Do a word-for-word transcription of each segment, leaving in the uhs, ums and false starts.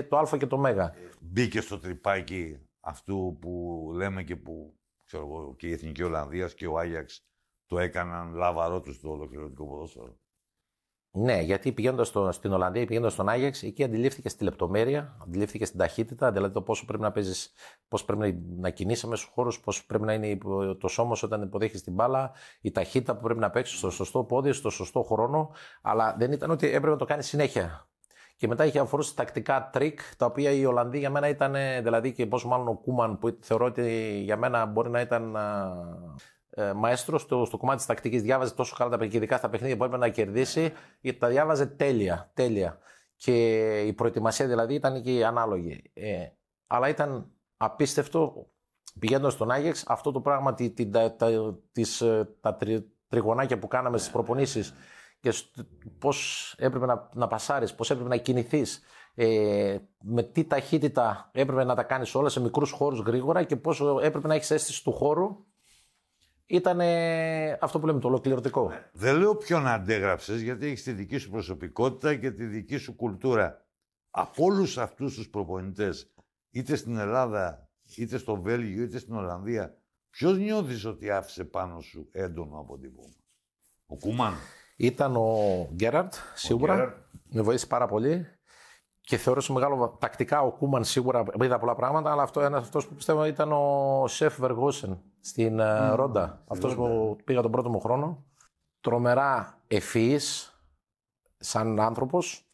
είναι το Α και το Μέγα. Μπήκε στο τρυπάκι αυτού που λέμε και που ξέρω εγώ, και η Εθνική Ολλανδίας και ο Άγιαξ το έκαναν λάβαρό του στο ολοκληρωτικό ποδόσφαιρο. Ναι, γιατί πηγαίνοντας στο, στην Ολλανδία ή πηγαίνοντας στον Άγιαξ, εκεί αντιλήφθηκε στη λεπτομέρεια, αντιλήφθηκε στην ταχύτητα, δηλαδή το πόσο πρέπει να παίζεις, πώς πρέπει να κινείσαι μέσα στους χώρους, πώς πρέπει να είναι το σώμα σου όταν υποδέχεις την μπάλα, η ταχύτητα που πρέπει να παίξεις στο σωστό πόδι, στο σωστό χρόνο. Αλλά δεν ήταν ότι έπρεπε να το κάνεις συνέχεια. Και μετά είχε αφορούσε τακτικά τρίκ, τα οποία οι Ολλανδοί για μένα ήταν, δηλαδή και πόσο μάλλον ο Κούμαν, που θεωρώ ότι για μένα μπορεί να ήταν ε, μαέστρο στο, στο κομμάτι της τακτικής. Διάβαζε τόσο καλά τα παιχνίδια, ειδικά στα παιχνίδια που έπρεπε να κερδίσει, τα διάβαζε τέλεια, τέλεια. Και η προετοιμασία δηλαδή ήταν και ανάλογη. Ε, αλλά ήταν απίστευτο, πηγαίνοντας στον Άγιαξ, αυτό το πράγμα, τη, τη, τα, τα, τις, τα τρι, τριγωνάκια που κάναμε στις προπονήσεις, και πώς έπρεπε να, να πασάρεις, πώς έπρεπε να κινηθείς, ε, με τι ταχύτητα έπρεπε να τα κάνεις όλα σε μικρούς χώρους γρήγορα και πώς έπρεπε να έχεις αίσθηση του χώρου. Ήταν ε, αυτό που λέμε το ολοκληρωτικό. Δεν λέω ποιον αντέγραψες, γιατί έχεις τη δική σου προσωπικότητα και τη δική σου κουλτούρα. Από όλους αυτούς τους προπονητές, είτε στην Ελλάδα, είτε στο Βέλγιο, είτε στην Ολλανδία, ποιος νιώθεις ότι άφησε πάνω σου έντονο αποτύπωμα? Ο Κούμαν. Ήταν ο Γκέραρντ, σίγουρα. Γκέραρντ. Με βοήθησε πάρα πολύ. Και θεωρώ μεγάλο. Τακτικά ο Κούμαν σίγουρα είδα πολλά πράγματα, αλλά αυτό, ένας αυτός που πιστεύω ήταν ο Σεφ Βεργόσεν στην mm. Ρόντα. Αυτός που πήγα τον πρώτο μου χρόνο. Τρομερά ευφυής, σαν άνθρωπος.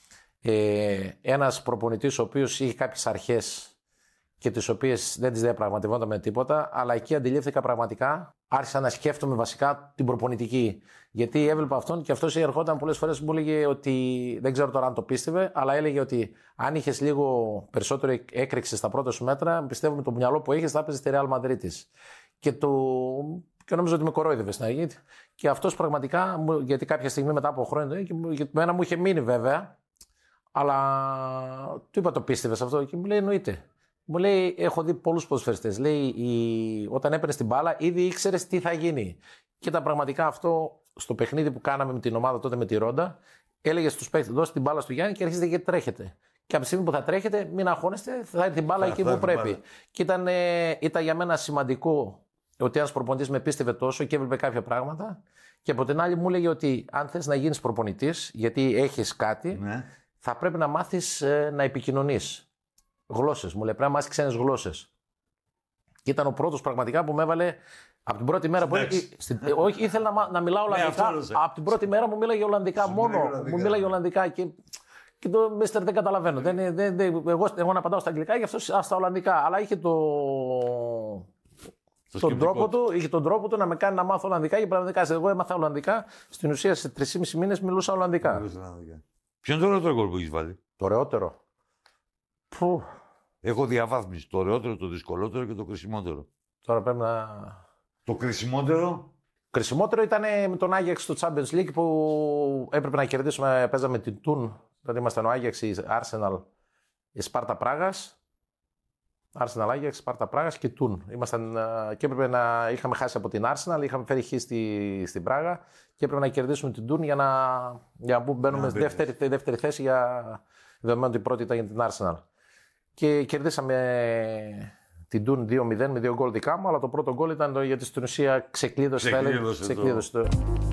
Ε, ένας προπονητής ο οποίος είχε κάποιες αρχές και τις οποίες δεν τις διαπραγματευόταν με τίποτα, αλλά εκεί αντιλήφθηκα πραγματικά, άρχισα να σκέφτομαι βασικά την προπονητική. Γιατί έβλεπα αυτόν και αυτός ερχόταν πολλές φορές, μου έλεγε ότι, δεν ξέρω τώρα αν το πίστευε, αλλά έλεγε ότι αν είχες λίγο περισσότερο έκρηξη στα πρώτα σου μέτρα, πιστεύω με το μυαλό που έχεις θα έπαιζες στη Real Madrid. Και, το... και νομίζω ότι με κορόιδευε στην αρχή. Και αυτός πραγματικά, γιατί κάποια στιγμή μετά από χρόνια, και για μένα μου είχε μείνει βέβαια, αλλά του είπα το πίστευες αυτό και μου λέει εννοείται. Μου λέει, έχω δει πολλούς ποδοσφαιριστές. Λέει, η... όταν έπαιρνες την μπάλα, ήδη ήξερες τι θα γίνει. Και ήταν πραγματικά αυτό στο παιχνίδι που κάναμε με την ομάδα τότε με τη Ρόντα. Έλεγε στους παίκτες, δώστε την μπάλα στο Γιάννη και αρχίζετε και τρέχετε. Και από τη στιγμή που θα τρέχετε, μην αγχώνεστε, θα έρθει την μπάλα εκεί που πρέπει. Μπάλα. Και ήταν, ήταν για μένα σημαντικό ότι ένας προπονητής με πίστευε τόσο και έβλεπε κάποια πράγματα. Και από την άλλη μου έλεγε ότι αν θες να γίνεις προπονητής, γιατί έχεις κάτι, ναι, θα πρέπει να μάθεις ε, να επικοινωνείς. Γλώσσες, μου λέει, πρέπει να μάθεις ξένες γλώσσες. Και ήταν ο πρώτος πραγματικά που με έβαλε από την πρώτη μέρα που έλεγε. Όχι, ήθελα να, να μιλάω Ολλανδικά. Από την πρώτη μέρα μου μίλαγε Ολλανδικά μόνο. Μου μίλαγε Ολλανδικά και, και το Μίστερ δεν καταλαβαίνω. Δεν, δεν, δεν, εγώ, εγώ να απαντάω στα αγγλικά και αυτό στα Ολλανδικά. Αλλά είχε το. Τον τρόπο, του, είχε τον τρόπο του να με κάνει να μάθω Ολλανδικά και πραγματικά εγώ έμαθα Ολλανδικά. Στην ουσία σε τρεις και μισό μήνες μιλούσα Ολλανδικά. Ποιο είναι το ωραιότερο γκολ που έχεις βάλει? Το ωραιότερο. Που... Έχω διαβάθμιση. Το ωραιότερο, το δυσκολότερο και το κρισιμότερο. Τώρα πρέπει να. Το κρισιμότερο. Κρισιμότερο ήταν με τον Άγιαξ στο Champions League που έπρεπε να κερδίσουμε. Παίζαμε την Τουν. Δηλαδή ήμασταν ο Άγιαξ, η Arsenal, η Σπάρτα Πράγας. Arsenal, Άγιαξ, Σπάρτα Πράγας και Τουν. Ήμασταν, και έπρεπε να. Είχαμε χάσει από την Arsenal, είχαμε φέρει χ στη, στην Πράγα και έπρεπε να κερδίσουμε την Τουν για να, για να μπαίνουμε στη δεύτερη, δεύτερη θέση, για δεδομένου ότι η πρώτη ήταν για την Arsenal. Και κερδίσαμε την Τουν δύο μηδέν με δύο γκολ δικά μου, αλλά το πρώτο γκολ ήταν γιατί στην ουσία ξεκλείδωσε. Ξεκλείδωσε, ξεκλείδωσε το.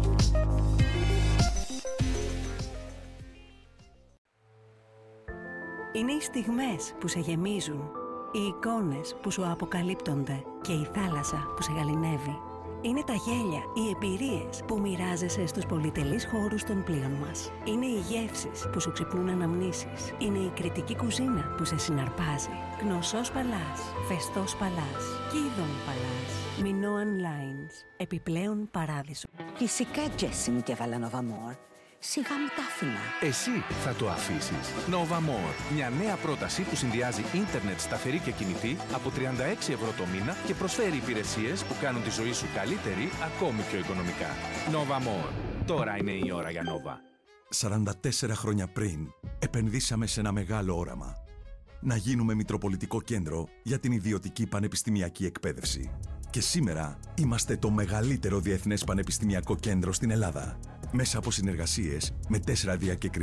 Είναι οι στιγμές που σε γεμίζουν, οι εικόνες που σου αποκαλύπτονται και η θάλασσα που σε γαληνεύει. Είναι τα γέλια, οι εμπειρίες που μοιράζεσαι στους πολυτελείς χώρους των πλοίων μας. Είναι οι γεύσεις που σου ξυπνούν αναμνήσεις. Είναι η κριτική κουζίνα που σε συναρπάζει. Γνωσός Παλάς, Φεστός Παλάς, Κίδων Παλάς, Minoan Lines, επιπλέον παράδεισο. Φυσικά, Τζέσι μου, και έβαλα Nova More. Σιγά μου τα άφηνα. Εσύ θα το αφήσεις. Nova More. Μια νέα πρόταση που συνδυάζει ίντερνετ σταθερή και κινητή από τριάντα έξι ευρώ το μήνα και προσφέρει υπηρεσίες που κάνουν τη ζωή σου καλύτερη ακόμη πιο οικονομικά. Nova More. Τώρα είναι η ώρα για Nova. σαράντα τέσσερα χρόνια πριν επενδύσαμε σε ένα μεγάλο όραμα. Να γίνουμε μητροπολιτικό κέντρο για την ιδιωτική πανεπιστημιακή εκπαίδευση. Και σήμερα είμαστε το μεγαλύτερο διεθνές πανεπιστημιακό κέντρο στην Ελλάδα. Μέσα από συνεργασίες με τέσσερα διακεκριμένα